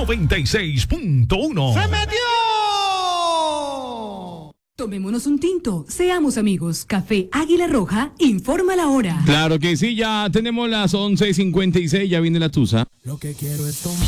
96.1. ¡Se metió! Tomémonos un tinto, seamos amigos. Café Águila Roja, informa la hora. Claro que sí, ya tenemos las 11:56, ya viene la tusa. Lo que quiero es tomar.